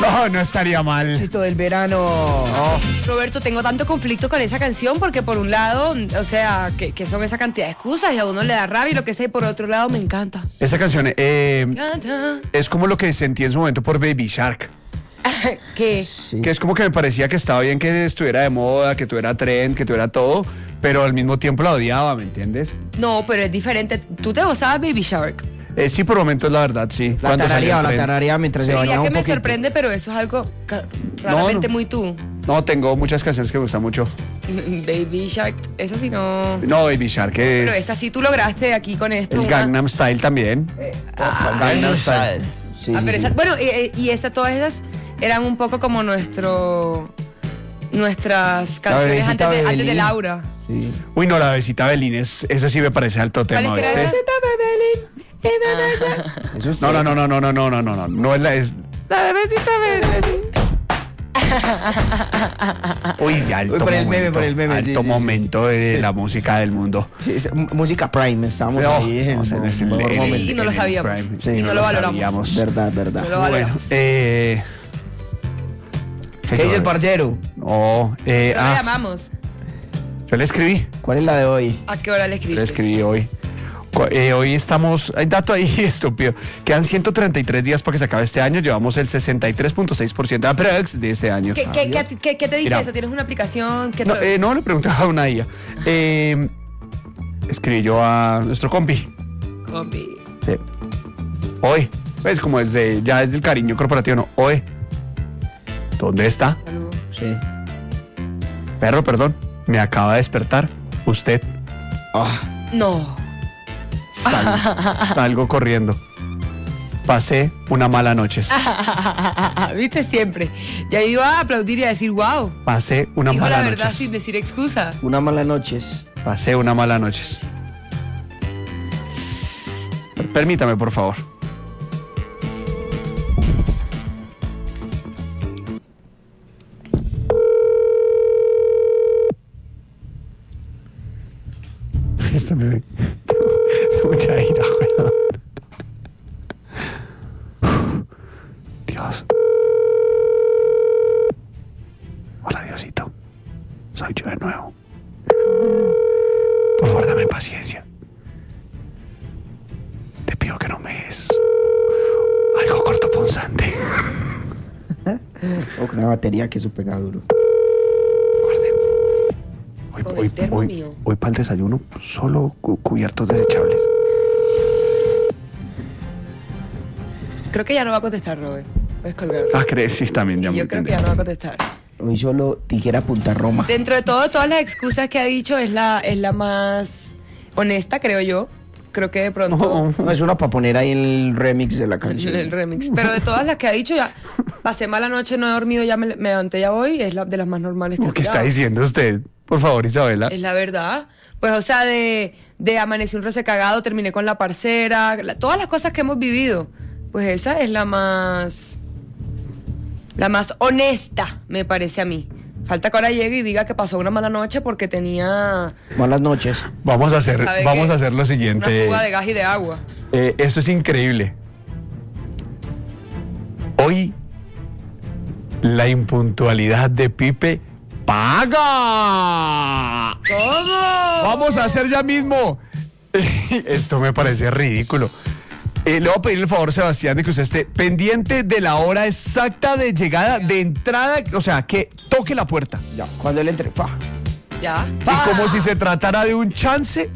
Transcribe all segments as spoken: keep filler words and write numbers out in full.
Oh, no estaría mal. Éxito del verano. Oh. Roberto, tengo tanto conflicto con esa canción porque por un lado, o sea, que, que son esa cantidad de excusas y a uno le da rabia y lo que sea, y por otro lado me encanta. Esa canción eh, Me encanta. es como lo que sentí en su momento por Baby Shark. ¿Qué? Sí. Que es como que me parecía que estaba bien que estuviera de moda, que tuviera trend, que tuviera todo, pero al mismo tiempo la odiaba, ¿me entiendes? No, pero es diferente. ¿Tú te gozabas Baby Shark? Eh, sí, por momentos la verdad, sí. La Cuando salió tarareaba, el la trend. tarareaba mientras se Diría bañaba que un me poquito. sorprende, pero eso es algo ca- raramente no. muy tú. No, tengo muchas canciones que me gustan mucho. Baby Shark, esa sí no. No, Baby Shark es... Pero esta sí tú lograste aquí con esto. El una- Gangnam Style también. Ah, Gangnam Style. Sí, Ah, sí, pero sí. esa- bueno, y, y esta, todas esas eran un poco como nuestro nuestras canciones bebecita antes de, antes de Bebelín. Laura. Sí. Uy, no, la besita Belín, es, eso sí me parece alto tema. ¿Cuál es que era ¿viste? esa? Eso es No, no, no, no, no, no, no, no, no, no, no es la... Es... La bebecita Belín. Uy, alto Uy, por el momento, meme, por el meme, alto sí, sí, sí. momento de la música del mundo. Sí, es m- música Prime, estamos No, ahí en estamos en el ese- mejor en- momento. Y no lo en el sabíamos. Prime. Sí, y no, no lo lo valoramos. sabíamos. Verdad, verdad. No lo Bueno, valoramos. eh... ¿Qué dice el parcero? Oh, eh, ¿Qué hora ah, llamamos? yo le escribí, ¿Cuál es la de hoy? ¿A qué hora le le escribiste? escribí hoy. Cu- eh, hoy estamos, hay dato ahí estúpido, quedan ciento treinta y tres días para que se acabe este año, llevamos el sesenta y tres punto seis por ciento de aprox de este año. ¿Qué, qué, qué, qué- qué te dice Mira. eso? ¿Tienes una aplicación? ¿Qué No, te- eh, no, le preguntaba a una I A. Eh, escribí yo a nuestro compi. Compi. Sí. Hoy, pues como desde, ya desde el cariño corporativo, no. Hoy, ¿dónde está? Saludos. Sí. Perro, perdón, me acaba de despertar. Usted. Ah, No. Sal- salgo corriendo. Pasé una mala noche. Viste siempre. Ya iba a aplaudir y a decir, wow. Pasé una Dijo mala la verdad noche. sin decir excusa. una mala noches. Pasé una mala noche. Permítame, por favor. Esto me ve. Tengo mucha ira, weón. Dios. Hola, Diosito. Soy yo de nuevo. Por favor, dame paciencia. Te pido que no me des algo cortopunzante. O con una batería que eso pega duro. Guarden. Hoy, Con hoy, el termo hoy- mío. hoy para el desayuno, solo cu- cubiertos desechables. Creo que ya no va a contestar, Robert. Puedes colgar. Ah, crees, sí, también. Sí, ya me yo creo que entendí. ya no va a contestar. Hoy solo tijera punta Roma. Dentro de todo, todas las excusas que ha dicho, es la, es la más honesta, creo yo. Creo que de pronto... No, es una para poner ahí el remix de la El, canción. el remix. Pero de todas las que ha dicho, ya pasé mala noche, no he dormido, ya me, me levanté ya hoy, es la, de las más normales que ha ¿Qué está tirado. diciendo usted? Por favor, Isabela. Es la verdad. Pues, o sea, de, de amanecí un resecagado, terminé con la parcera, la- todas las cosas que hemos vivido. Pues esa es la más. La más honesta, me parece a mí. Falta que ahora llegue y diga que pasó una mala noche porque tenía Malas noches. Vamos a hacer, ¿sabe vamos qué? a hacer lo una siguiente. fuga de gas y de agua. Eh, esto es increíble. Hoy la impuntualidad de Pipe paga. ¿Cómo? Vamos a hacer ya mismo. Esto me parece ridículo. Eh, le voy a pedir el favor, Sebastián, de que usted esté pendiente de la hora exacta de llegada, de entrada, o sea, que toque la puerta. Ya, cuando él entre. ¡Fa! Ya. Y como si se tratara de un chance,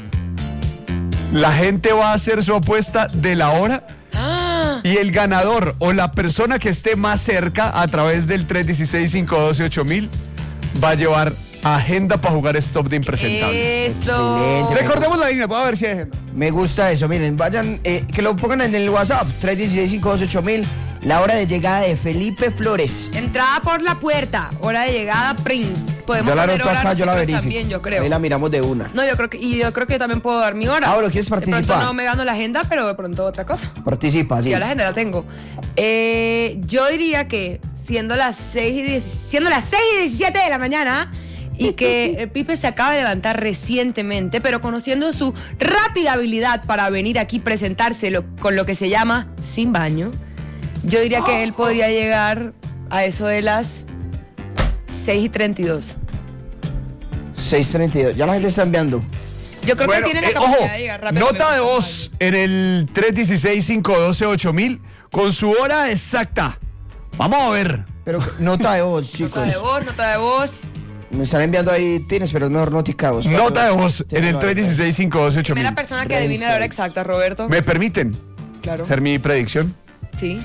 la gente va a hacer su apuesta de la hora Ah, y el ganador o la persona que esté más cerca a través del tres uno seis, cinco uno dos, ocho mil va a llevar agenda para jugar Stop de Impresentables. eso. Excelente. Recordemos la línea, voy a ver si hay agenda. Me gusta eso. Miren, vayan, eh, que lo pongan en el WhatsApp. tres uno seis, cinco dos ocho mil. La hora de llegada de Felipe Flores. Entrada por la puerta, hora de llegada, print. Podemos Yo la poner anoto hora acá, yo la nosotros verifico. también, yo creo. Ahí la miramos de una. No, yo creo que, y yo creo que yo también puedo dar mi hora. Ah, bueno, ¿quieres De pronto participar? no me gano la agenda, pero de pronto otra cosa. Participa, Sí, sí. ya la agenda la tengo. Eh, yo diría que siendo las seis y diez, siendo las seis y diecisiete de la mañana y que el Pipe se acaba de levantar recientemente, pero conociendo su rápida habilidad para venir aquí presentárselo con lo que se llama sin baño, Yo diría que él podría llegar a eso de las seis y treinta y dos. seis treinta y dos. Ya la gente está enviando. Yo creo Bueno, que tiene la eh, capacidad ojo, de llegar rápido. nota de voz en el tres uno seis, cinco uno dos, ocho mil con su hora exacta. Vamos a ver. Pero nota de voz, chicos. Nota de voz, nota de voz. Me están enviando ahí tienes, pero es mejor notica de voz. Nota de voz en el Tírenlo ahí, tres uno seis, cinco uno dos, ocho mil. Primera persona que adivina la hora exacta, Roberto. ¿Me permiten Claro. hacer mi predicción? Sí.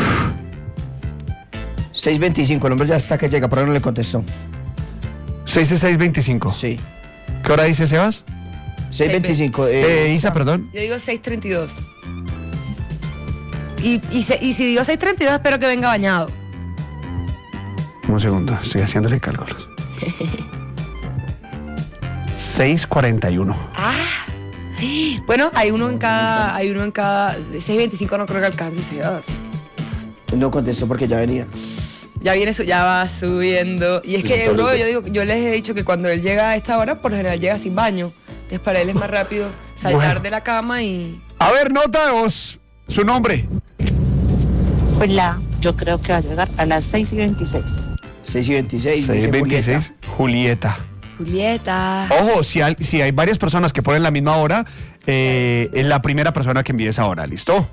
seis veinticinco, el hombre ya está que llega, pero no le contestó. seis seis veinticinco. Sí. ¿Qué hora dice Sebas? seis veinticinco. Eh, Isa, perdón. Yo digo seis treinta y dos. Y, y, se- y si digo seis treinta y dos, espero que venga bañado. Un segundo, estoy haciéndole cálculos. seis cuarenta y uno. Ah. Bueno, hay uno en cada. Hay uno en cada. seis veinticinco no creo que alcance, Sebas. No contestó porque ya venía. Ya viene, su- ya va subiendo. Y es que, bro, yo digo, yo les he dicho que cuando él llega a esta hora, por lo general llega sin baño. Entonces para él es más rápido saltar Bueno. de la cama y. A ver, nota de voz. Su nombre. Hola, yo creo que va a llegar a las seis y veintiséis. seis y veintiséis. seis dice veintiséis. Julieta. Julieta. Julieta. Ojo, si hay, si hay varias personas que ponen la misma hora, eh, es la primera persona que envíe esa hora, ¿listo?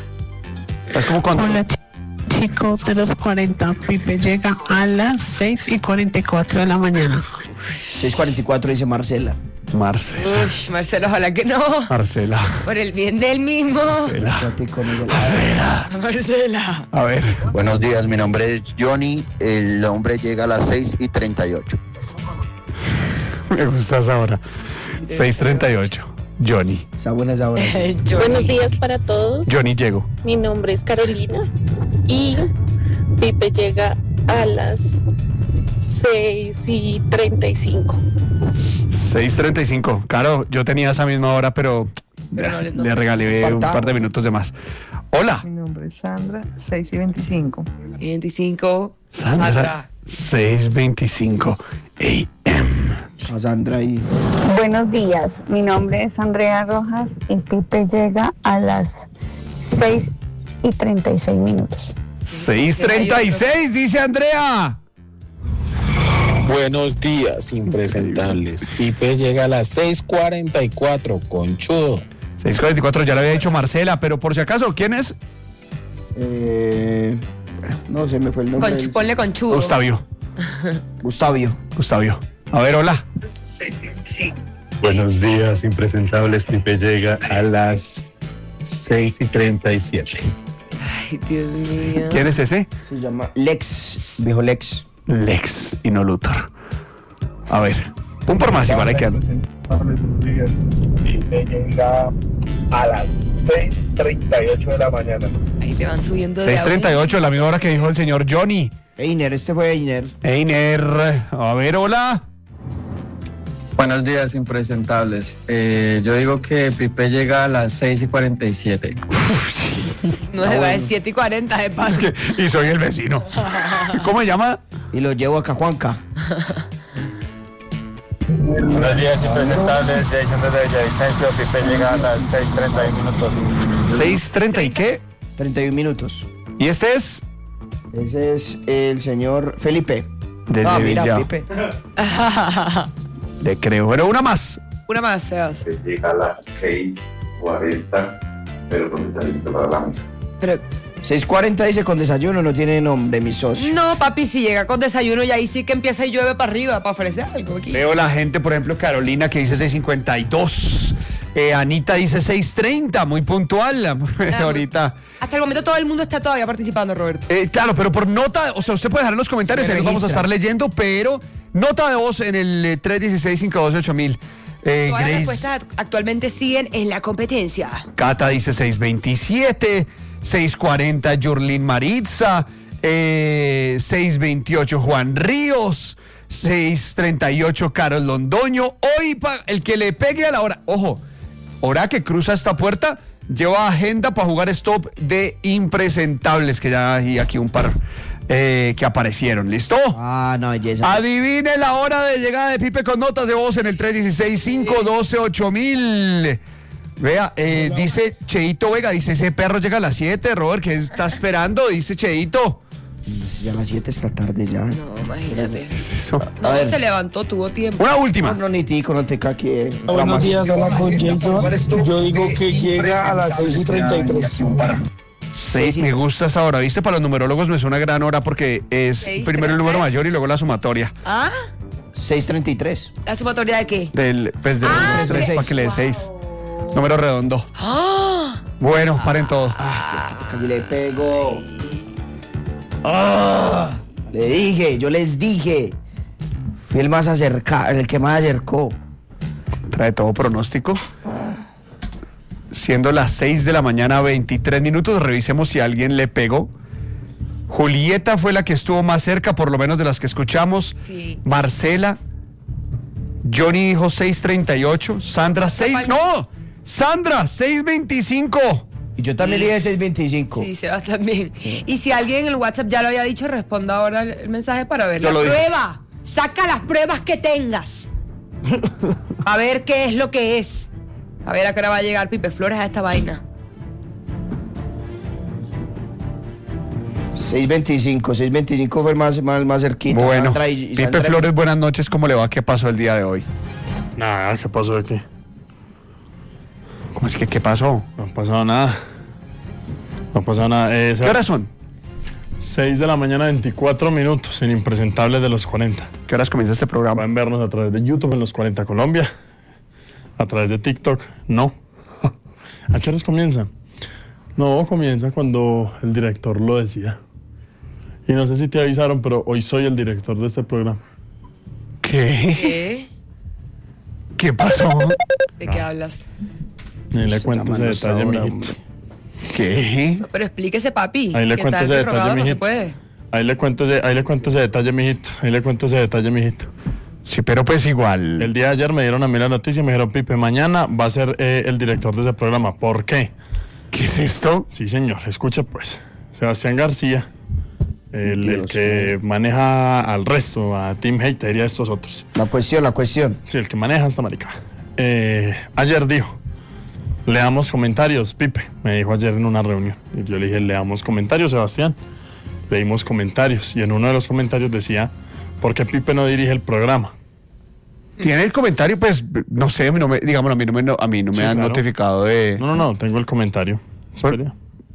Es como cuando... Hola ch- chicos de los cuarenta, Pipe llega a las seis y cuarenta y cuatro de la mañana. seis cuarenta y cuatro dice Marcela. Marcela. Uy, Marcelo, ojalá que no. Marcela. Por el bien del mismo. Marcela. Chate con ella. Marcela. Marcela. A ver. Buenos días, mi nombre es Johnny, el hombre llega a las seis y treinta y ocho. Me gusta esa hora. seis treinta y ocho. Johnny. Está buena esa hora. Johnny. Buenos días para todos. Johnny llego. Mi nombre es Carolina y Pipe llega a las seis y treinta y cinco. seis treinta y cinco. Claro, yo tenía esa misma hora, pero, Pero ya, no le- no. le regalé un Apartado. par de minutos de más. Hola. Mi nombre es Sandra, seis y veinticinco. veinticinco. Sandra. seis veinticinco A M. A Sandra ahí. Buenos días, mi nombre es Andrea Rojas y Pipe llega a las seis y treinta y seis minutos. seis treinta y seis, dice Andrea. Buenos días, impresentables. Pipe llega a las seis cuarenta y cuatro, conchudo. seis cuarenta y cuatro, ya le había dicho Marcela, pero por si acaso, ¿quién es? Eh, no, se me fue el nombre. Con, del- ponle conchudo. Gustavio. Gustavio. Gustavio. A ver, hola. Buenos días, impresentables. Pipe llega a las seis y treinta y siete. Ay, Dios mío. ¿Quién es ese? Se llama Lex, viejo Lex. Lex y no Luthor. A ver, un por más igual hay que... Pipe llega a las seis treinta y ocho de la mañana. Ahí le van subiendo de seis treinta y ocho, la misma hora que dijo el señor Johnny. Einer, este fue Einer. Einer. A ver, hola. Buenos días, impresentables. Eh, yo digo que Pipe llega a las seis y cuarenta y siete. No se va de siete y cuarenta de paso. Es que- y soy el vecino. ¿Cómo se llama? Y lo llevo acá, Juanca. Buenos días, impresentables. Jason desde Villavicencio. Pipe llega a las seis treinta y un minutos. seis treinta y qué. treinta y un minutos. Y este es Ese es el señor Felipe. desde Ah, mira, Villa. Pipe. Le creo. Pero una más. Una más, Sebas. Llega a las seis cuarenta, pero con desayuno para la mesa. Pero, seis cuarenta dice con desayuno, no tiene nombre, mi socio. no, papi, si llega con desayuno y ahí sí que empieza y llueve para arriba para ofrecer algo aquí. Veo la gente, por ejemplo, Carolina que dice seis cincuenta y dos. Eh, Anita dice seis treinta, muy puntual. Ahorita. Hasta el momento todo el mundo está todavía participando, Roberto. Eh, claro, pero por nota, o sea, usted puede dejar en los comentarios, Se ahí los vamos a registra. estar leyendo, pero nota de voz en el eh, tres uno seis, cinco dos ocho mil. Eh, Todas las Grace respuestas act- actualmente siguen en la competencia. Cata dice seis veintisiete, seis cuarenta Yurlin Maritza, eh, seis veintiocho Juan Ríos, seis treinta y ocho Carol Londoño. Hoy pa- el que le pegue a la hora, ojo, hora que cruza esta puerta, lleva agenda para jugar stop de impresentables, que ya hay aquí un par eh, que aparecieron. ¿Listo? Ah, no, belleza. Adivine la hora de llegada de Pipe con notas de voz en el tres uno seis, cinco uno dos, ocho mil. Vea, eh, dice Cheito Vega, dice, ese perro llega a las siete, Robert, ¿qué está esperando? Dice Cheito. Ya a las siete esta tarde ya. No, imagínate. Eso. No, se levantó, tuvo tiempo. Una última. No, no, ni tico, no te caque. Buenos días, hola con Jason. Yo digo que llega a las seis y treinta y tres. Sí, me gusta esa hora, ¿viste? Para los numerólogos me es una gran hora porque es Seis, primero tres, el número tres. mayor y luego la sumatoria. ¿Ah? seis treinta y tres. ¿La sumatoria de qué? Del, pues del Ah, número tres tres. para que le dé seis. Número redondo. ¡Ah! Bueno, paren todo. Casi le pego. Ah, le dije, yo les dije. Fui el más acercado, el que más acercó. Trae todo pronóstico. Siendo las seis de la mañana, veintitrés minutos, revisemos si alguien le pegó. Julieta fue la que estuvo más cerca, por lo menos de las que escuchamos. Sí. Marcela. Johnny dijo seis treinta y ocho. Sandra seis. ¡No! Sandra, seis veinticinco. Y yo también dije seis veinticinco. Sí, se va también. Y si alguien en el WhatsApp ya lo había dicho, responda ahora el, el mensaje para ver Yo la lo dije. prueba. Saca las pruebas que tengas. A ver qué es lo que es. A ver a qué hora va a llegar Pipe Flores a esta vaina. seis veinticinco, seis veinticinco fue el más, más, más cerquita. Bueno, Sandra y- y Pipe Sandra- Flores, buenas noches. ¿Cómo le va? ¿Qué pasó el día de hoy? Nada, ¿qué pasó aquí? ¿Cómo es que qué pasó? No ha pasado nada. No ha pasado nada. Eh, ¿Qué horas son? seis de la mañana, veinticuatro minutos en Impresentables de los cuarenta. ¿Qué horas comienza este programa? Pueden vernos a través de YouTube en los cuarenta Colombia. A través de TikTok. No. ¿A qué horas comienza? No, comienza cuando el director lo decida. Y no sé si te avisaron, pero hoy soy el director de este programa. ¿Qué? ¿Qué? ¿Qué pasó? ¿De qué hablas? Ahí le Se cuento ese llama nuestra detalle, hora, mijito. ¿Qué? No, pero explíquese, papi. Ahí le que cuento estar ese interrogado detalle, no se mijito. puede. Ahí le cuento ese, ahí le cuento ese detalle, mijito. Ahí le cuento ese detalle, mijito. Sí, pero pues igual. El día de ayer me dieron a mí la noticia y me dijeron, Pipe, mañana va a ser eh, el director de ese programa. ¿Por qué? ¿Qué es esto? Sí, señor. Escucha, pues. Sebastián García, el, el Dios que maneja al resto, a Team Hater y a estos otros. La cuestión, la cuestión. Sí, el que maneja esta marica. Eh, ayer dijo, leamos comentarios, Pipe. Me dijo ayer en una reunión. Y yo le dije, leamos comentarios, Sebastián. Leímos comentarios. Y en uno de los comentarios decía, ¿por qué Pipe no dirige el programa? Tiene el comentario, pues, no sé, no me, digamos, a mí no me, no, a mí no me Sí, han claro. notificado de... No, no, no, tengo el comentario. Espere.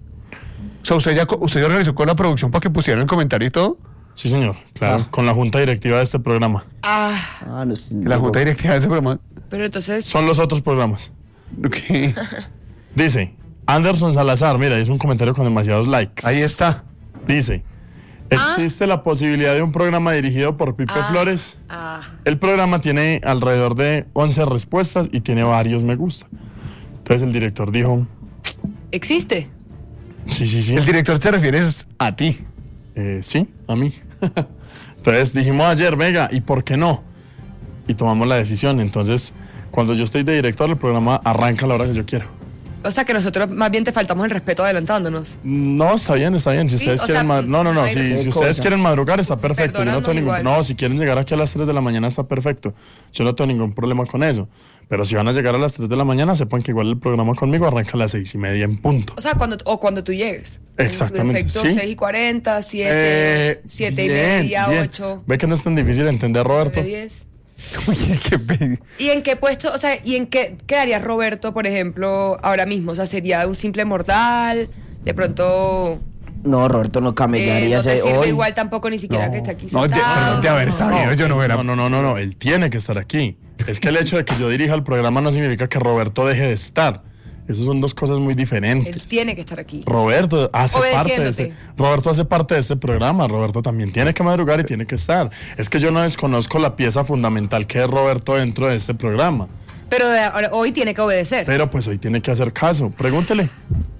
O sea, ¿usted ya, co- usted ya organizó con la producción para que pusieran el comentario y todo? Sí, señor, claro, Ah. con la junta directiva de este programa. Ah, Ah, no sé, La junta directiva de ese programa. pero entonces. Son los otros programas. ¿Qué? Dice, Anderson Salazar, mira, es un comentario con demasiados likes. Ahí está. Dice, ¿existe la posibilidad de un programa dirigido por Pipe Ah. Flores? Ah, El programa tiene alrededor de once respuestas y tiene varios me gusta. Entonces el director dijo, ¿existe? sí, sí, sí. El director te refieres a ti. Eh, sí, a mí. Entonces dijimos ayer, venga, ¿y por qué no? Y tomamos la decisión. Entonces, cuando yo estoy de director, el programa arranca a la hora que yo quiero. O sea que nosotros más bien te faltamos el respeto adelantándonos. No, está bien, está bien. Si Sí, ustedes o quieren sea, mad- No, no, no. no hay- Si, si ¿Qué ustedes cosa? quieren madrugar, está perfecto. Yo no, tengo Perdónanos ningún... igual. no, si quieren llegar aquí a las tres de la mañana, está perfecto. Yo no tengo ningún problema con eso. Pero si van a llegar a las tres de la mañana, sepan que igual el programa conmigo arranca a las seis y media en punto. O sea, cuando, o cuando tú llegues. Exactamente, En su defecto, sí. seis y cuarenta, siete, Eh, siete y bien, media, bien. ocho, Ve que no es tan difícil entender, Roberto. nueve, diez. Uy, qué pe- ¿Y en qué puesto, o sea, y en qué quedaría Roberto, por ejemplo, ahora mismo? O sea, sería un simple mortal, de pronto No, Roberto no eh, camellaría no te ese- sirve hoy. igual tampoco ni siquiera que esté aquí No, de, sentado. perdón, de haber sabido, yo no hubiera... No, no, no, no, no, él tiene que estar aquí. Es que el hecho de que yo dirija el programa no significa que Roberto deje de estar. Esas son dos cosas muy diferentes. Él tiene que estar aquí. Roberto hace parte de Obedeciéndote. ese, Roberto hace parte de este programa. Roberto también tiene que madrugar y tiene que estar. Es que yo no desconozco la pieza fundamental que es Roberto dentro de este programa. Pero de ahora- hoy tiene que obedecer. Pero pues hoy tiene que hacer caso. Pregúntele.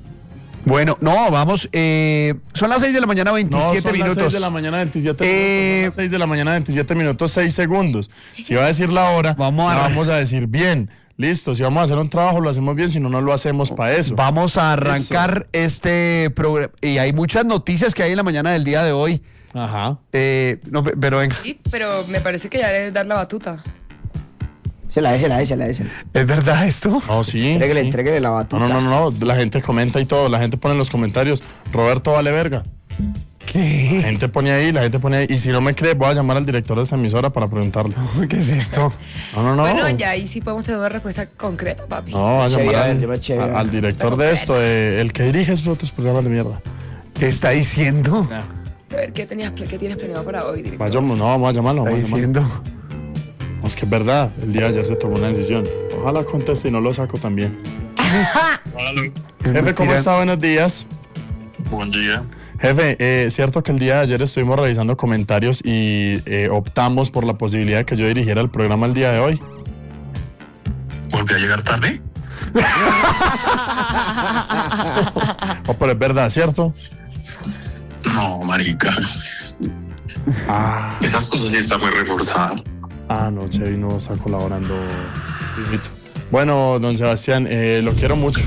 Bueno, no, vamos, eh, son las seis de la mañana, No, veintisiete son minutos. las seis de la mañana, veintisiete Eh, minutos. Son las seis de la mañana, veintisiete minutos, seis segundos. Si va a decir la hora, Vamos a- la vamos a decir bien. Listo, si vamos a hacer un trabajo, lo hacemos bien. Si no, no lo hacemos para eso. Vamos a arrancar este programa. Y hay muchas noticias que hay en la mañana del día de hoy. Ajá. Eh, no, pe- pero venga. Sí, pero me parece que ya debe dar la batuta. Se la dé, se la dé, se la dé. ¿Es verdad esto? No, sí. Entréguele, sí. entréguele la batuta. No, no, no, no, la gente comenta y todo, la gente pone en los comentarios, Roberto vale verga. ¿Qué? La gente pone ahí, la gente pone ahí, y si no me cree, voy a llamar al director de esa emisora para preguntarle. ¿Qué es esto? No, no, no. Bueno, ya ahí sí podemos tener una respuesta concreta, papi. No, voy a Che, llamar ya, al, yo me che, a- ya. al director de esto, eh, el que dirige esos otros programas de mierda. ¿Qué está diciendo? A ver, ¿qué, tenías, pla- qué tienes planeado para hoy, director? Vaya, no, vamos a llamarlo, Está vamos a llamarlo. diciendo. No, es que es verdad, el día de ayer se tomó una decisión. Ojalá conteste y no lo saco también. Jefe, ¿cómo está? Buenos días. Buen día. Jefe, eh, cierto que el día de ayer estuvimos revisando comentarios y eh, optamos por la posibilidad de que yo dirigiera el programa el día de hoy. ¿Volví a llegar tarde? Oh, pero es verdad, ¿cierto? No, marica. Ah, Esas cosas sí están muy reforzadas. ah no, Chevy no está colaborando. Bueno, don Sebastián, eh, lo quiero mucho.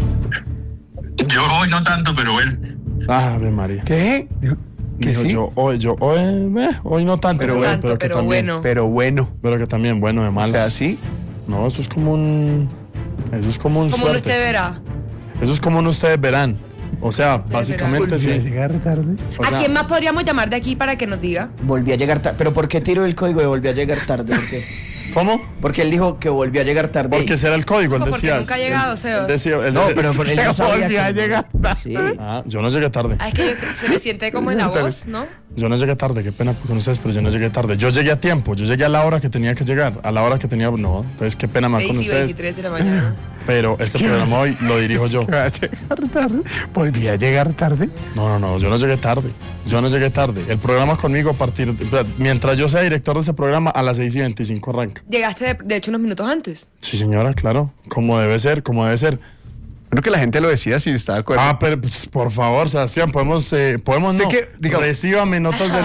Yo hoy no tanto, pero él. Ah, Ave María. ¿Qué? ¿Que Dijo, sí? Yo hoy, yo hoy, eh, hoy no tanto, Pero pero, bueno, pero que pero también, bueno. Pero bueno. pero que también bueno de O malas. sea, sí. No, eso es como un, eso es como un Como suerte. usted verá. Eso es como un ustedes verán. O sea, básicamente ¿Volví a sí. llegar tarde? O ¿A sea, quién más podríamos llamar de aquí para que nos diga? Volví a llegar tarde. ¿Pero por qué tiró el código de volví a llegar tarde? ¿Por qué? ¿Cómo? Porque él dijo que volvió a llegar tarde. Porque ese era el código, él No, porque decía. nunca ha llegado, él- Sebas. él decía, él No, decía- pero por él no sabía Volví a que- llegar Sí. Ah, yo no llegué tarde. Ah, es que yo- se le siente como en la voz, ¿no? Yo no llegué tarde, qué pena con ustedes, pero yo no llegué tarde. Yo llegué a tiempo, yo llegué a la hora que tenía que llegar, a la hora que tenía. No, entonces qué pena más seis con y ustedes. veintitrés de la mañana. Pero este programa hoy lo dirijo yo. ¿Volví a llegar tarde? ¿Volví a llegar tarde? No, no, no, yo no llegué tarde. Yo no llegué tarde. El programa conmigo a partir. de- mientras yo sea director de ese programa, a las seis y veinticinco arranca. Llegaste, de, de hecho, unos minutos antes. Sí, señora, claro. Como debe ser, como debe ser. Bueno, que la gente lo decida si está de acuerdo. Ah, pero pues, por favor, Sebastián, podemos, eh, podemos Sé no. que, digamos- Recíbame notas del,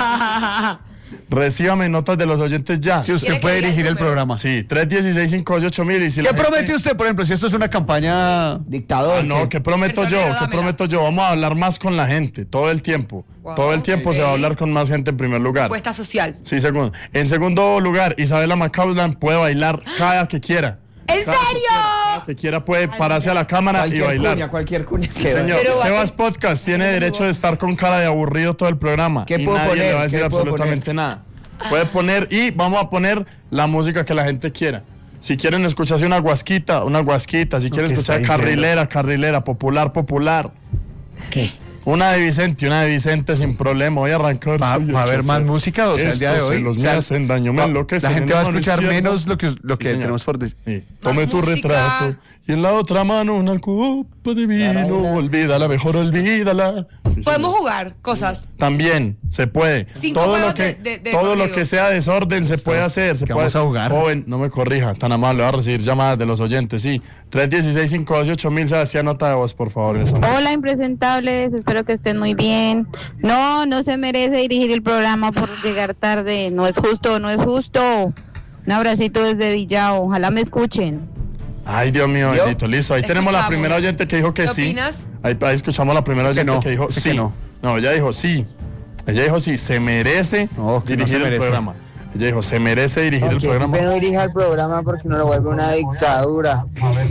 de, recíbame notas de los oyentes ya. Si usted ¿Quiere que puede diga el dirigir el número? programa. Sí, tres uno seis, cinco ocho ocho mil y si ¿Qué la gente- promete usted, por ejemplo, si esto es una campaña? Dictador. Ah, no, ¿qué? ¿qué prometo yo? Personero, ¿Qué dámela. prometo yo? Vamos a hablar más con la gente, todo el tiempo. Wow, todo el tiempo ok. se va a hablar con más gente en primer lugar. Encuesta social. Sí, segundo. En segundo lugar, Isabela McCausland puede bailar cada que quiera. ¿En Cada serio? que quiera puede pararse a la cámara y Cualquier bailar. cuña, cualquier cuña. Sí, que señor. Pero, Sebas ¿a qué- Podcast tiene derecho de estar con cara de aburrido todo el programa. ¿Qué y puedo nadie poner? le va a decir ¿Qué puedo absolutamente nada. Puede poner y vamos a poner la música que la gente quiera. Si quieren escucharse una guasquita, una guasquita. Si quieren ¿qué escuchar está diciendo? carrilera, carrilera, popular, popular. ¿Qué? Una de Vicente, una de Vicente sin problema. Voy a arrancar. ¿Va, soy va a haber el más chofer. música? O sea, el día de Estos hoy. celos O sea, me hacen daño, me va- enloquecen la en gente va a mano escuchar izquierda. menos lo que, lo Sí, que señor. tenemos por decir. Sí. Tome tu música. retrato y en la otra mano una copa de vino. Olvídala, mejor olvídala. Sí, Podemos señor. jugar cosas. También se puede. Cinco todo lo juegos que de- de- de todo lo corrido. que sea desorden se puede hacer. Se ¿Qué puede vamos a jugar? Joven, no me corrija, tan amable, va a recibir llamadas de los oyentes. Sí, tres uno seis, cinco ocho ocho mil. Sebastián, nota de voz, por favor. en esta noche. Hola, impresentables, espero que estén muy bien. No, no se merece dirigir el programa por llegar tarde. No es justo, no es justo. Un abracito desde Villao, ojalá me escuchen. Ay, Dios mío, ¿Yo? bendito. Listo, ahí tenemos la Escuchamos. primera oyente que dijo que ¿Qué sí. opinas? Ahí, ahí escuchamos la primera Dice que oyente no, que dijo dice sí. que no. No, ella dijo sí. Ella dijo sí, se merece No, que no dirigir se el merece. programa. Ella dijo, se merece dirigir el programa. no dirija el programa porque no lo vuelve una dictadura.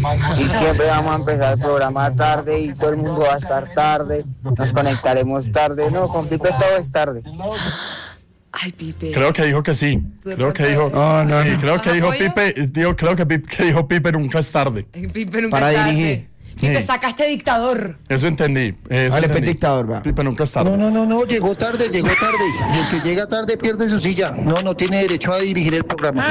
Y siempre vamos a empezar el programa tarde y todo el mundo va a estar tarde. Nos conectaremos tarde. No, con Pipe todo es tarde. Ay, Pipe. Creo que dijo que sí. Tú de Creo que pronto- dijo. No, no, sí, no. creo que ¿Más dijo apoyo? Pipe. Digo, creo que Pipe, que dijo Pipe nunca es tarde. Pipe nunca Para es tarde. dirigir. Pipe, Sí. saca a este dictador. Eso entendí. Eso Dale, pues, entendí. dictador, va. Pipe nunca es tarde. No, no, no, no, llegó tarde, llegó tarde. Y el que llega tarde pierde su silla. No, no tiene derecho a dirigir el programa.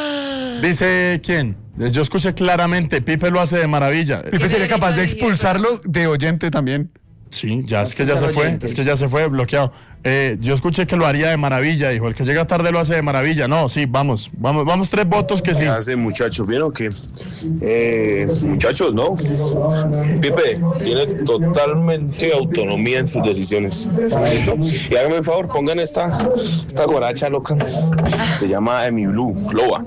Dice quién. Yo escuché claramente. Pipe lo hace de maravilla. Pipe sería derecho capaz a de dirigir, expulsarlo de oyente también. Sí, ya es que ya se fue, oyentes. es que ya se fue bloqueado. Eh, yo escuché que lo haría de maravilla, dijo, el que llega tarde lo hace de maravilla. No, sí, vamos, vamos, vamos tres votos que sí. ¿Qué hace, muchachos? ¿Bien o qué? Eh, muchachos, ¿no? Pipe tiene totalmente autonomía en sus decisiones. ¿Listo? Y háganme un favor, pongan esta, esta guaracha loca. Se llama Emi Blue, Loba.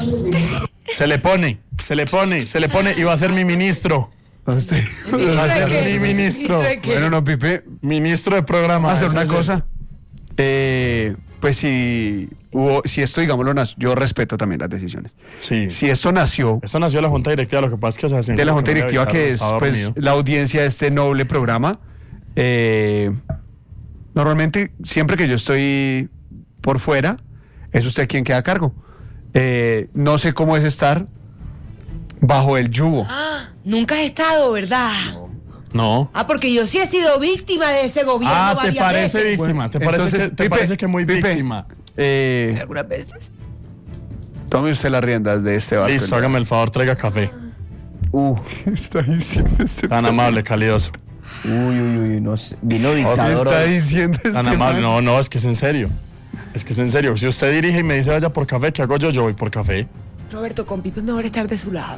Se le pone, se le pone, se le pone y va a ser mi ministro. Va a ser mi ministro. ¿Ministro de qué? Bueno, no, Pipe. Ministro de programa. Vamos a hacer Ese una es el- cosa. Eh, pues si hubo, si esto, digámoslo, nació, yo respeto también las decisiones. Sí. Si esto nació... Esto nació de la Junta Directiva, lo que pasa es que... Sebastián, de la Junta Directiva, que es estaba pues, dormido. la audiencia de este noble programa. Eh, normalmente, siempre que yo estoy por fuera, es usted quien queda a cargo. Eh, no sé cómo es estar bajo el yugo. Ah, nunca has estado, ¿verdad? No. Ah, porque yo sí he sido víctima de ese gobierno Ah, te varias parece veces. víctima, te parece Entonces, que, te Pipe, parece que muy Pipe, víctima. Eh, Algunas veces. tome usted las riendas de este barco. Listo, hágame el favor, traiga café. Uh, está diciendo este Tan amable, calidoso. Uy, uy, uy, no sé, vino dictador. está hoy. diciendo este Tan amable, man? no, no, es que es en serio. Es que es en serio. Si usted dirige y me dice vaya por café, ¿qué hago yo? Yo voy por café. Roberto, con Pipe es mejor estar de su lado.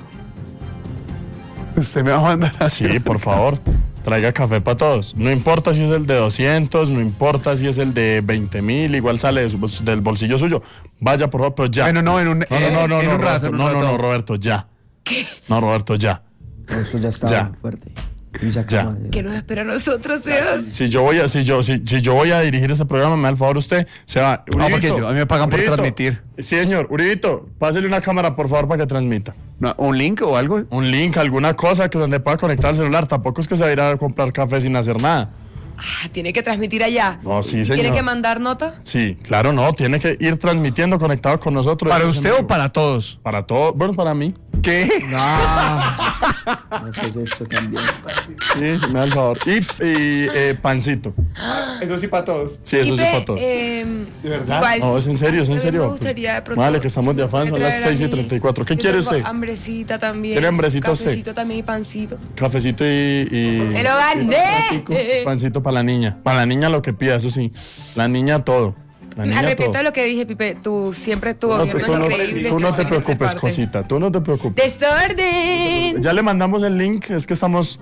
Usted me va a mandar así. Sí, por favor. Traiga café para todos. No importa si es el de doscientos, no importa si es el de veinte mil, igual sale de su- del bolsillo suyo. Vaya, por favor, pero ya. Bueno, no, en un, No, no, eh, no, no, en no, un rato, Roberto, en un no, no, rato. no, Roberto, ya. ¿Qué? No, Roberto, ya. Eso ya está Ya. fuerte. Y se acaba de- ¿Qué nos espera a nosotros, Sebas? Si yo voy a, si yo, si, si yo voy a dirigir ese programa, me da el favor usted, se va. No, porque yo- a mí me pagan por transmitir. Sí, señor. Uribito, pásele una cámara, por favor, para que transmita. No, ¿un link o algo? Un link, alguna cosa que donde pueda conectar el celular. Tampoco es que se va a ir a comprar café sin hacer nada. Ah, tiene que transmitir allá. No, sí, ¿Y señor. ¿Tiene que mandar nota? Sí, claro, no. Tiene que ir transmitiendo conectado con nosotros. ¿Para Eso es usted en o vivo. para todos? Para todos. Bueno, para mí. ¿Qué? No, ¿qué es esto también? Sí, me da el favor. Y, y eh, pancito. Eso sí para todos. Sí, eso sí Pipe, para todos. eh, ¿De verdad? igual, No, es en serio, es en a mí serio. Me gustaría de pronto. Vale, que estamos si de me afán, puede son las traer a seis y mí. treinta y cuatro. ¿Qué Yo quiere tengo usted? Hambrecita también. ¿Tiene hambrecita usted? Cafecito también y pancito. Cafecito y. y ¡Me lo gané! Pancito para la niña. Para la niña lo que pida, eso sí. La niña todo. La Me niña arrepiento todo. de lo que dije, Pipe. Tú siempre tu No, gobierno tú es no- increíble. tú no esto te tiene que ser preocupes, parte. cosita. Tú no te preocupes. Desorden. Ya le mandamos el link, es que estamos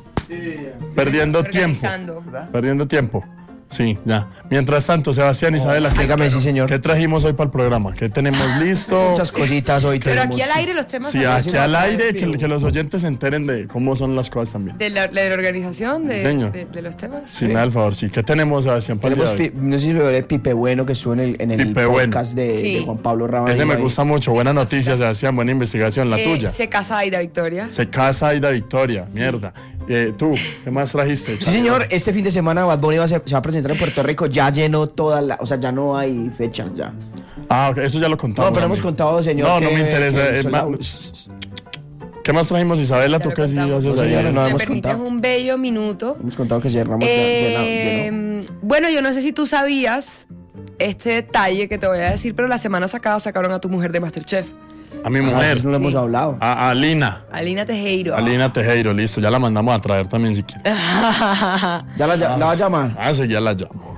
perdiendo tiempo. Organizando. Perdiendo tiempo. Sí, ya. Mientras tanto, Sebastián, Isabela, ¿qué, Dígame, sí, señor. ¿qué trajimos hoy para el programa? ¿Qué tenemos listo? Muchas cositas hoy Pero tenemos. aquí al aire los temas Sí, son aquí al aire, que, que los oyentes se enteren de cómo son las cosas también. de la, de la organización de, Señor. de, de los temas. Sí, me da el favor, sí. ¿Qué tenemos, Sebastián, para el Tenemos, día de pi- no sé si lo veré, Pipe Bueno, que estuvo en el, en el Pipe Bueno. podcast de, Sí. de Juan Pablo hoy? Rabanillo. Ese me ahí. gusta mucho. Buena noticia, Sebastián, buena investigación, la Eh, tuya. Se casa Aida Victoria. Se casa Aida Victoria, mierda. Eh, ¿Tú qué más trajiste? Sí, señor, este fin de semana Bad Bunny va a ser- se va a presentar en Puerto Rico, ya llenó toda la, o sea, ya no hay fechas ya. Ah, ok, eso ya lo contamos. No, pero hemos amigo. contado, señor, No, no que- me interesa. que eh, sold ma- out. ¿Qué más trajimos, Isabela? Ya ¿Tú lo qué sí contamos. haces No, ahí? señora, no ¿Me hemos permites contado. un bello minuto? Hemos contado que cerramos ya, Eh, llenó- llenó. bueno, yo no sé si tú sabías este detalle que te voy a decir, pero la semana sacada sacaron a tu mujer de Masterchef, A mi Ah, mujer. eso no lo hemos Sí. hablado. A, a Alina. Alina Tejero. Alina Tejero, listo. Ya la mandamos a traer también si quiere. Ya la, la va a llamar. Ah, sí, ya la llamo.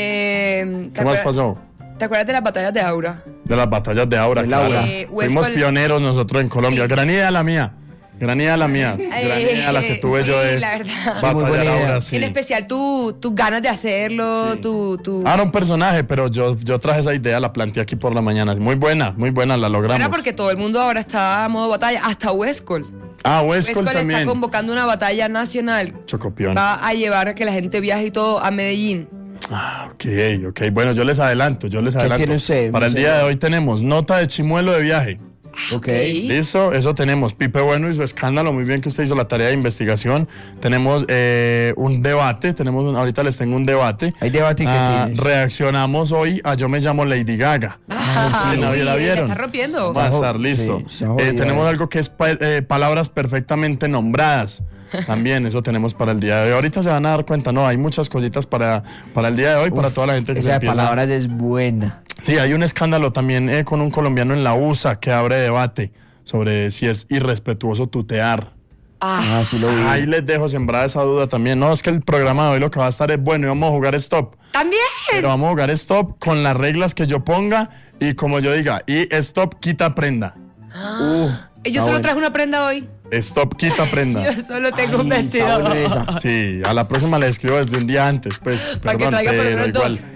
Eh, ¿te ¿Qué más acuerdas- pasó? ¿Te acuerdas de las batallas de Aura? De las batallas de Aura, De claro. Laura. Eh, Fuimos Huescol- pioneros nosotros en Colombia. Sí. Gran idea la mía. Gran idea la mía. Gran Eh, idea la que tuve sí, yo de la verdad. Sí, muy buena batallar idea. Aura, sí. En especial tu- tus ganas de hacerlo, Sí. tu... tu... Ah, era un personaje, pero yo, yo traje esa idea, la planteé aquí por la mañana. Muy buena, muy buena, la logramos. Bueno, porque todo el mundo ahora está a modo batalla, hasta Huescol. Ah, Huescol Huescol está también. convocando una batalla nacional. Chocopión. Va a llevar a que la gente viaje y todo a Medellín. Ah, ok, ok. Bueno, yo les adelanto, yo les ¿Qué adelanto. tiene usted, Para el señor? día de hoy tenemos nota de chimuelo de viaje. Ok. Listo, eso tenemos. Pipe Bueno y su escándalo, muy bien que usted hizo la tarea de investigación. Tenemos eh, un debate, tenemos un- ahorita les tengo un debate. Hay debate y qué Ah, tienes. reaccionamos hoy a Yo me llamo Lady Gaga. Ah, sí, ¿la uy, la la vieron? está rompiendo. Va a Está estar jo- listo. sí, está Eh, jodida, tenemos eh. algo que es pa- eh, palabras perfectamente nombradas. También eso tenemos para el día de hoy. Ahorita se van a dar cuenta, no, hay muchas cositas para, para el día de hoy, para toda la gente que se Esa de empieza. palabras es buena. Sí, hay un escándalo también eh, con un colombiano en la U S A que abre debate sobre si es irrespetuoso tutear. Ah, sí lo vi. Ahí les dejo sembrada esa duda también. No, es que el programa de hoy lo que va a estar es bueno y vamos a jugar stop. También. Pero vamos a jugar stop con las reglas que yo ponga y como yo diga. Y stop, quita, prenda. Uh, Y yo está solo bueno. traje una prenda hoy. Stop, quita, prenda. Yo solo tengo un Ay, está vestido. bueno esa. Sí, a la próxima le escribo desde un día antes, pues, Para que perdón, traiga por lo pero menos igual. dos.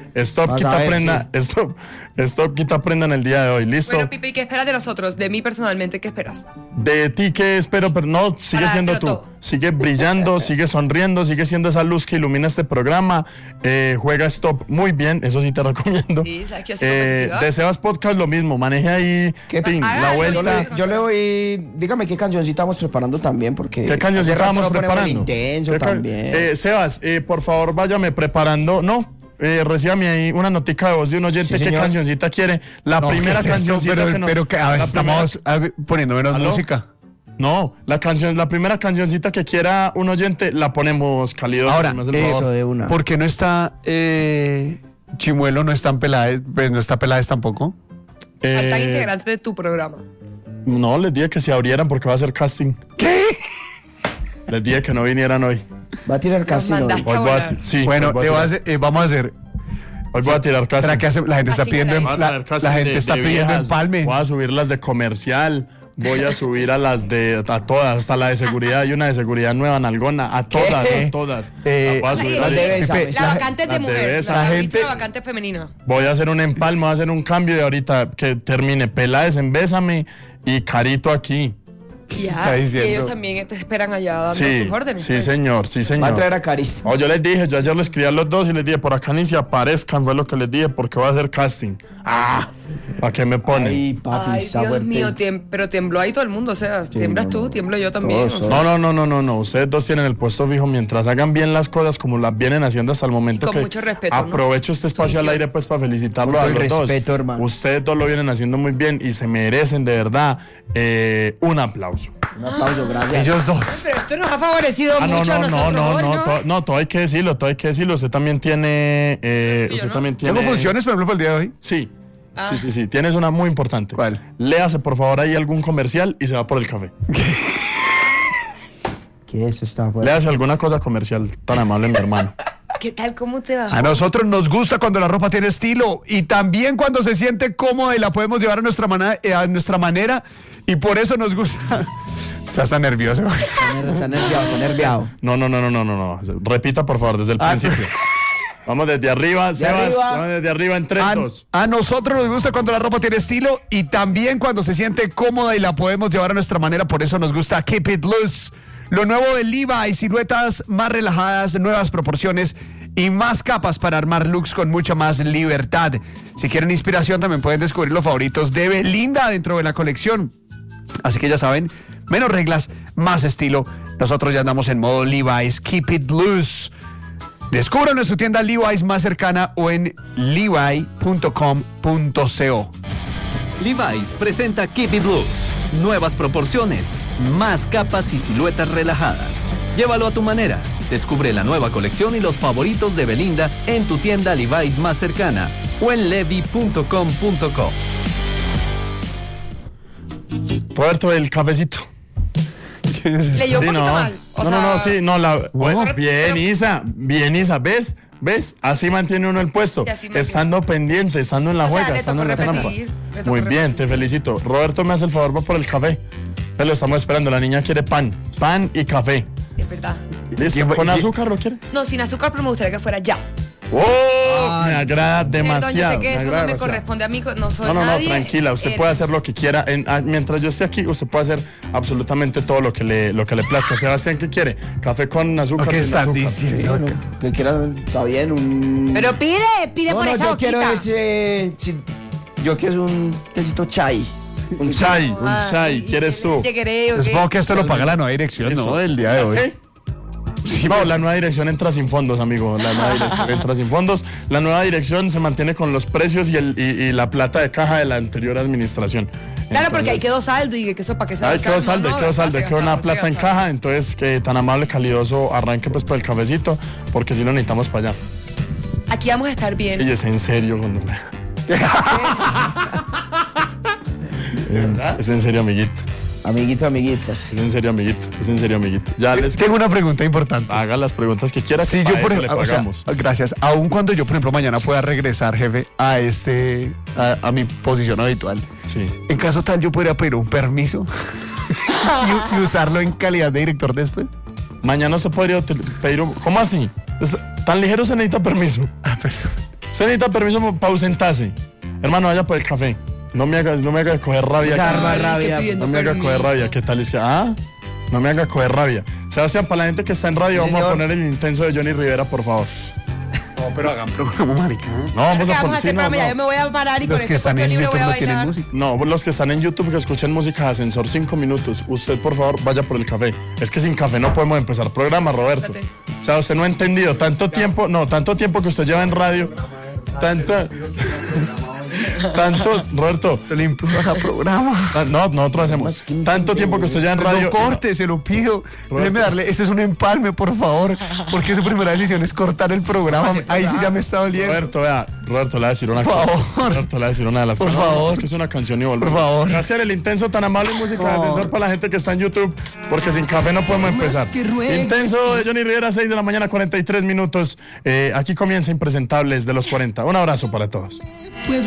Stop, Vas a quita, ver, prenda. Stop, stop, quita, prenda en el día de hoy. ¿Listo? Bueno, Pipe, ¿y qué esperas de nosotros? De mí personalmente, ¿qué esperas? De ti, ¿qué espero? Pero no, sigue Para siendo dártelo tú. todo. Sigue brillando, sigue sonriendo, sigue siendo esa luz que ilumina este programa. Eh, juega Stop muy bien, eso sí te recomiendo. Sí, ¿sabes que yo soy Eh, competitiva? de Sebas Podcast lo mismo, maneje ahí ping, Haga la algo, Yo vuelta. le, yo le voy. Dígame qué cancioncita estamos preparando también, porque. ¿Qué cancioncita hace rato vamos no ponemos el preparando? Intenso ¿Qué ca- también. Eh, Sebas, eh, por favor, váyame preparando. No, eh, recíbame ahí una notica de voz de un oyente. Sí, ¿Qué señor. cancioncita quiere? La No, primera ¿qué es esto? cancioncita pero, que no. pero que a veces la primera- estamos a ver, poniendo menos ¿Aló? música. No, la canción, la primera cancioncita que quiera un oyente la ponemos cálido. Ahora, si me hace el eh, favor. Eso de una. ¿por qué no está eh, Chimuelo? No están Peláez, pues no está Peláez tampoco. Faltan Eh, integrantes de tu programa. No, les dije que se abrieran porque va a ser casting. ¿Qué? Les dije que no vinieran hoy. Va a tirar casting hoy. mandaste. Hoy voy a volar. ti- sí, Bueno, hoy voy a eh, va a tirar- hacer- eh, vamos a hacer. hoy voy a tirar casting. ¿Será que hace- la gente está Casting pidiendo, al em- Voy a la, traer casting la gente de- está de pidiendo viejas. empalme? Voy a subir las de comercial. Voy a subir a las de a todas, hasta la de seguridad. Hay una de seguridad nueva, nalgona. A todas, ¿Qué? a todas. Eh, La voy a subir la ahí. de Bésame. Pepe, La vacante es de las de mujer. Besa. La, La gente, gente- la vacante femenina. Voy a hacer un empalme, voy a hacer un cambio y ahorita que termine Peláez en Bésame y Carito aquí. Y ya, está y diciendo? ellos también te esperan allá dando Sí, tus órdenes. sí pues. señor, sí Va a señor. traer a Cari. Oh, yo les dije, yo ayer les escribí a los dos y les dije, por acá ni se aparezcan, fue lo que les dije, porque voy a hacer casting. Ah, ¿para qué me ponen? Ay, papi, Ay, está Dios fuerte. mío, tiemb- pero tembló ahí todo el mundo, o sea, tiemblas no, tú, no. tiemblo yo también. Todos, o sea. No, no, no, no, no, no. Ustedes dos tienen el puesto fijo mientras hagan bien las cosas como las vienen haciendo hasta el momento. Y con que mucho respeto, ¿no? Aprovecho este espacio al Sumisión. aire pues para felicitarlo Con a todo los el dos. respeto, hermano. Ustedes dos lo vienen haciendo muy bien y se merecen de verdad eh, un aplauso. Un aplauso, gracias. Ellos dos. Pero esto nos ha favorecido Ah, no, mucho a no, no, nosotros. no, hoy, no, to- no, todo hay que decirlo, todo hay que decirlo. Usted también tiene, eh, Sí, yo usted no. también tiene. ¿Tengo funciones, por ejemplo, para el día de hoy? Sí. Ah. Sí, sí, sí. Tienes una muy importante. ¿Cuál? Léase, por favor, ahí algún comercial y se va por el café. Que eso está fuerte. Léase alguna cosa comercial tan amable, mi hermano. ¿Qué tal? ¿Cómo te va? A nosotros nos gusta cuando la ropa tiene estilo y también cuando se siente cómoda y la podemos llevar a nuestra, mana- eh, a nuestra manera y por eso nos gusta. O sea, está nervioso. Está nerviado, está nerviado. No, no, no, no, no, no, no. Repita, por favor, desde el Ah, principio. Vamos desde arriba, Sebas. arriba. Vamos desde arriba en tres, A, dos. a nosotros nos gusta cuando la ropa tiene estilo y también cuando se siente cómoda y la podemos llevar a nuestra manera. Por eso nos gusta Keep It Loose. Lo nuevo de Levi, siluetas más relajadas, nuevas proporciones y más capas para armar looks con mucha más libertad. Si quieren inspiración también pueden descubrir los favoritos de Belinda dentro de la colección. Así que ya saben, menos reglas, más estilo. Nosotros ya andamos en modo Levi's Keep It Loose. Descúbranlo en su tienda Levi's más cercana o en levi punto com punto co. Levi's presenta Keep It Loose. Nuevas proporciones, más capas y siluetas relajadas. Llévalo a tu manera. Descubre la nueva colección y los favoritos de Belinda en tu tienda Levi's más cercana o en levi punto com punto co. Roberto, el cafecito. Leyó un Sí, poquito no. mal. O no, sea, no, no, sí, no, la, bueno, pero- bien, Isa, bien, Isa, ¿ves? ¿Ves? Así mantiene uno el puesto. Sí, así mantiene. Estando pendiente, estando en la O sea, juega, le estando en la tocó trampa. repetir, le tocó Muy bien, te felicito. Roberto me hace el favor, va por el café. Te lo estamos esperando, la niña quiere pan. Pan y café. es verdad. ¿Listo? ¿Con azúcar lo quiere? No, sin azúcar, pero me gustaría que fuera ya. ¡Oh! Me agrada Perdón, yo demasiado. sé que me eso agrada no me demasiado. corresponde a mí, no soy No, no, no, nadie. tranquila, usted Eh, puede hacer lo que quiera. En- ah, mientras yo esté aquí, usted puede hacer absolutamente todo lo que le, lo que le plazca. Sebastián, ¿qué quiere? ¿Café con azúcar? ¿Qué sin están azúcar? diciendo? Sí, no, que quieran, está bien, un... Pero pide, pide no, por no, esa yo boquita. quiero ese... si- yo quiero un tecito chai. Un chai, un Ay, chai, ¿quieres tú? Llegueré, ¿o qué? Supongo que esto lo paga la nueva dirección, Eso. ¿no? Del día de hoy. ¿Qué? No, la nueva dirección entra sin fondos, amigo. La nueva dirección entra sin fondos. La nueva dirección se mantiene con los precios y, el, y, y la plata de caja de la anterior administración. Claro, porque Entonces, ahí quedó saldo y que eso para que se Ahí quedó saldo, ahí quedó saldo, ahí quedó una gastarse, plata en gastarse. caja. Entonces, que tan amable, calidoso, arranque pues por el cafecito, porque si lo necesitamos para allá. Aquí vamos a estar bien. Y es en serio. Cuando... es, es en serio, amiguito. Amiguito, amiguitas. Es en serio, amiguito. Es en serio, amiguito. Ya les Tengo una pregunta importante. haga las preguntas que quiera. Si que yo, para por eso le ejemplo, o sea, pagamos. gracias. Aun cuando yo, por ejemplo, mañana pueda regresar, jefe, a este, a, a mi posición habitual. Sí. En caso tal, yo podría pedir un permiso y, y usarlo en calidad de director después. Mañana se podría util- pedir un... ¿Cómo así? Es- ¿Tan ligero se necesita permiso? Ah, perdón. Se necesita permiso para ausentarse. Hermano, vaya por el café. No me haga, no me haga coger rabia. Karma, rabia. No me haga coger rabia. ¿Qué tal es que? Ah, no me haga coger rabia. Sebastián, para la gente que está en radio, Sí, vamos señor. a poner el intenso de Johnny Rivera, por favor. No, pero hagan programa, marica. No, vamos ¿Qué a vamos a poner. hacer sí, no, programa? Ya no. yo me voy a parar y Los con que este están cuento en libre YouTube voy a no tienen bailar. música. No, los que están en YouTube que escuchen música de ascensor cinco minutos. Usted, por favor, vaya por el café. Es que sin café no podemos empezar programa, Roberto. Espérate. O sea, usted no ha entendido. Tanto tiempo, no, tanto tiempo que usted lleva en radio. Tanta. Tanto, Roberto. Se le implora programa. ta- No, nosotros hacemos. Tanto tiempo que usted lleva en radio. No corte, se lo pido. Déjeme darle, ese es un empalme, por favor. Porque su primera decisión es cortar el programa. Ahí sí ya me está doliendo. Roberto, vea, Roberto le va a decir una Por cosa. favor. Roberto le va a decir una de las Por cosas. favor. Es que es una canción y volvemos. Por favor. Gracias el intenso tan amable música de Por ascensor para la gente que está en YouTube, porque sin café no podemos empezar. Intenso de Johnny Rivera, seis de la mañana, cuarenta y tres minutos. Eh, aquí comienza Impresentables de los cuarenta. Un abrazo para todos.